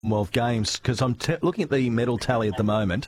Commonwealth Games, because I'm looking at the medal tally at the moment,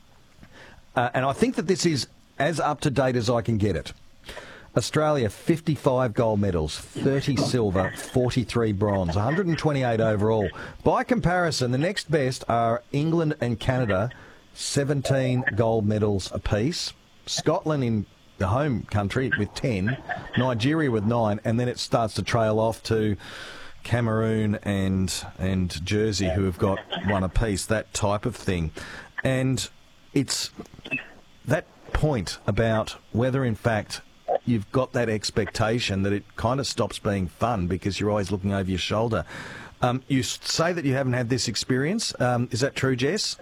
and I think that this is as up to date as I can get it. Australia, 55 gold medals, 30 silver, 43 bronze, 128 overall. By comparison, the next best are England and Canada, 17 gold medals apiece. Scotland in the home country with 10, Nigeria with 9, and then it starts to trail off to Cameroon and Jersey, who have got 1 apiece, that type of thing. And it's that point about whether, in fact, you've got that expectation that it kind of stops being fun because you're always looking over your shoulder. You say that you haven't had this experience. Is that true, Jess?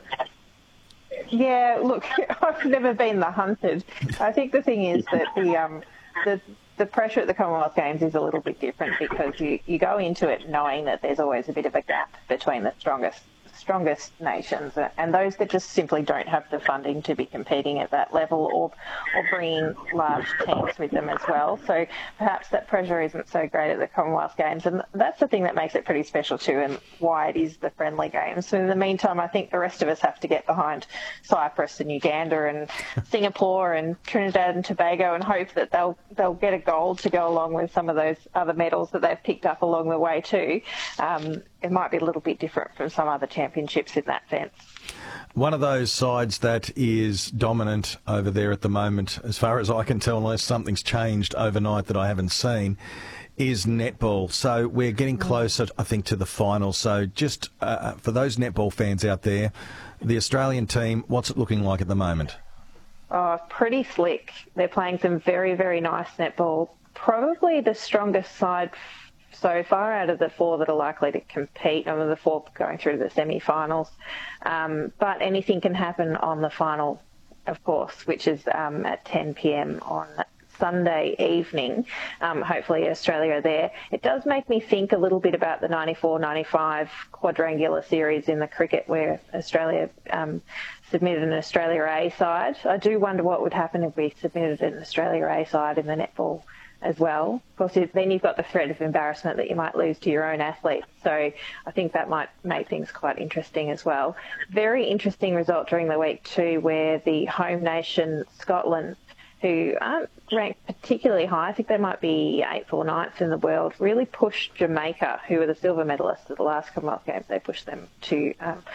Yeah, look, I've never been the hunted. I think the thing is that the pressure at the Commonwealth Games is a little bit different because you go into it knowing that there's always a bit of a gap between the strongest nations and those that just simply don't have the funding to be competing at that level or bringing large teams with them as well. So perhaps that pressure isn't so great at the Commonwealth Games, and that's the thing that makes it pretty special too and why it is the friendly games. So in the meantime, I think the rest of us have to get behind Cyprus and Uganda and Singapore and Trinidad and Tobago and hope that they'll get a gold to go along with some of those other medals that they've picked up along the way too. It might be a little bit different from some other championships in that sense. One of those sides that is dominant over there at the moment, as far as I can tell, unless something's changed overnight that I haven't seen, is netball. So we're getting closer, I think, to the final. So just for those netball fans out there, the Australian team, what's it looking like at the moment? Oh, pretty slick. They're playing some very, very nice netball. Probably the strongest side so far out of the 4 that are likely to compete, and the 4 going through to the semi-finals. But anything can happen on the final, of course, which is at 10 p.m. on Sunday evening. Hopefully Australia are there. It does make me think a little bit about the 94-95 quadrangular series in the cricket where Australia submitted an Australia A side. I do wonder what would happen if we submitted an Australia A side in the netball as well. Of course, then you've got the threat of embarrassment that you might lose to your own athlete. So I think that might make things quite interesting as well. Very interesting result during the week too, where the home nation, Scotland, who aren't ranked particularly high, I think they might be 8th or 9th in the world, really pushed Jamaica, who were the silver medalists at the last Commonwealth Games. They pushed them to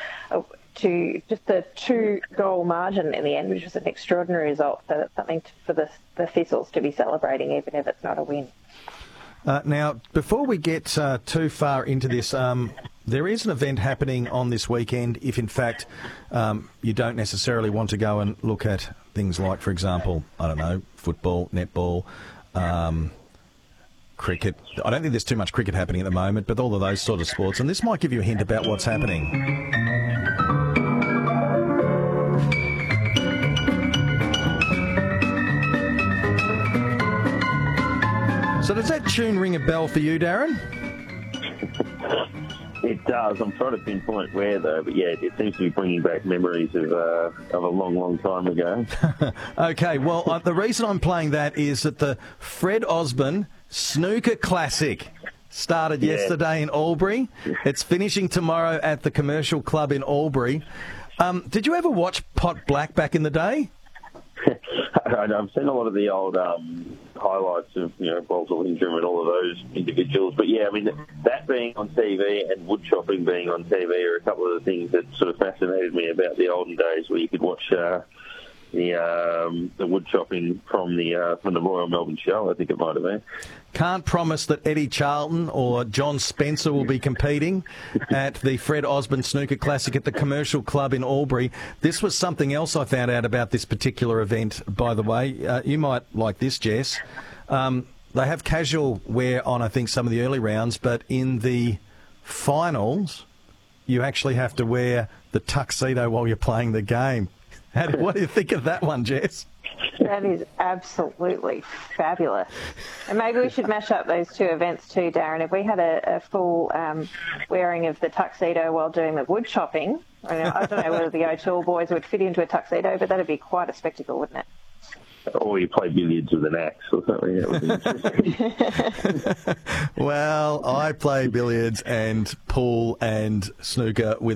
just a 2-goal margin in the end, which was an extraordinary result. So that's something for the Thistles to be celebrating, even if it's not a win. Now, before we get too far into this, there is an event happening on this weekend if, in fact, you don't necessarily want to go and look at things like, for example, I don't know, football, netball, cricket. I don't think there's too much cricket happening at the moment, but all of those sort of sports. And this might give you a hint about what's happening. So does that tune ring a bell for you, Darren? It does. I'm trying to pinpoint where, though, but yeah, it seems to be bringing back memories of a long, long time ago. Okay, well, the reason I'm playing that is that the Fred Osborne Snooker Classic started yesterday in Albury. It's finishing tomorrow at the Commercial Club in Albury. Did you ever watch Pot Black back in the day? I've seen a lot of the old highlights of, Walter Lindrum and all of those individuals. But, yeah, I mean, that being on TV and wood chopping being on TV are a couple of the things that sort of fascinated me about the olden days where you could watch the wood chopping from the Royal Melbourne Show, I think it might have been. Can't promise that Eddie Charlton or John Spencer will be competing at the Fred Osborne Snooker Classic at the Commercial Club in Albury. This was something else I found out about this particular event, by the way. You might like this, Jess. They have casual wear on, I think, some of the early rounds, but in the finals, you actually have to wear the tuxedo while you're playing the game. What do you think of that one, Jess? That is absolutely fabulous. And maybe we should mash up those two events too, Darren. If we had a full wearing of the tuxedo while doing the wood chopping, I don't know whether the O'Toole boys would fit into a tuxedo, but that'd be quite a spectacle, wouldn't it? Or you play billiards with an axe or something. That would be interesting. Well, I play billiards and pool and snooker with